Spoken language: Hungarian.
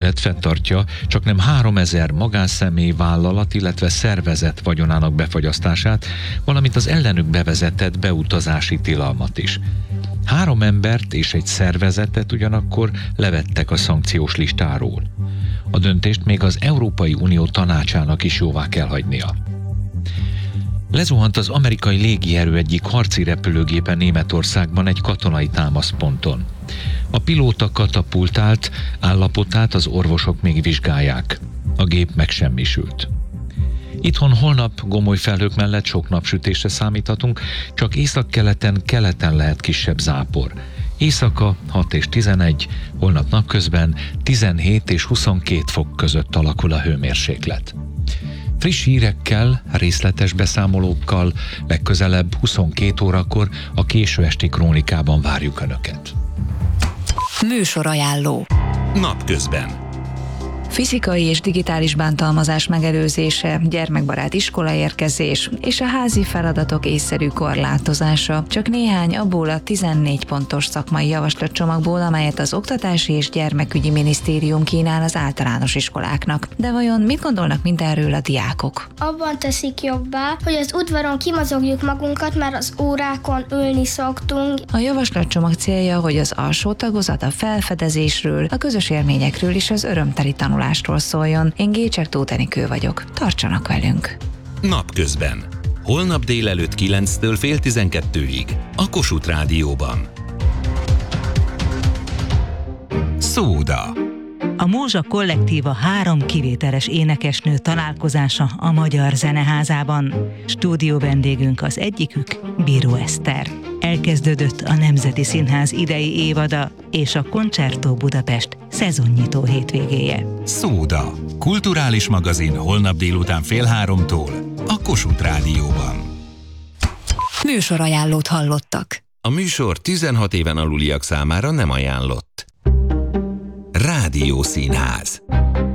rendelet fenntartja csaknem 3000 magánszemély, vállalat, illetve szervezet vagyonának befagyasztását, valamint az ellenük bevezetett beutazási tilalmat is. 3 embert és egy szervezetet ugyanakkor levettek a szankciós listáról. A döntést még az Európai Unió tanácsának is jóvá kell hagynia. Lezuhant az amerikai légierő egyik harci repülőgépe Németországban egy katonai támaszponton. A pilóta katapultált, állapotát az orvosok még vizsgálják. A gép megsemmisült. Itthon holnap gomoly felhők mellett sok napsütésre számíthatunk, csak északkeleten lehet kisebb zápor. Éjszaka 6 és 11, holnap napközben 17 és 22 fok között alakul a hőmérséklet. Friss hírekkel, részletes beszámolókkal legközelebb 22 órakor a késő esti krónikában várjuk Önöket. Műsorajánló. Napközben. Fizikai és digitális bántalmazás megelőzése, gyermekbarát iskolaérkezés és a házi feladatok észszerű korlátozása csak néhány abból a 14 pontos szakmai javaslatcsomagból, amelyet az Oktatási és Gyermekügyi Minisztérium kínál az általános iskoláknak. De vajon mit gondolnak mindenről a diákok? Abban teszik jobbá, hogy az udvaron kimozogjuk magunkat, mert az órákon ülni szoktunk. A javaslatcsomag célja, hogy az alsó tagozat a felfedezésről, a közös élményekről és az örömteli tanulásról szóljon. Én Gécsek Tóth Enikő vagyok. Tartsanak velünk! Napközben. Holnap délelőtt 9-től fél 12-ig. A Kossuth Rádióban. Szóda. A Mózsa Kollektíva 3 kivételes énekesnő találkozása a Magyar Zeneházában. Stúdió vendégünk az egyikük, Bíró Eszter. Elkezdődött a Nemzeti Színház idei évada és a Concerto Budapest szezonnyitó hétvégéje. Szóda. Kulturális magazin holnap délután 14:30-tól a Kossuth Rádióban. Műsorajánlót hallottak. A műsor 16 éven aluliak számára nem ajánlott. Rádiószínház.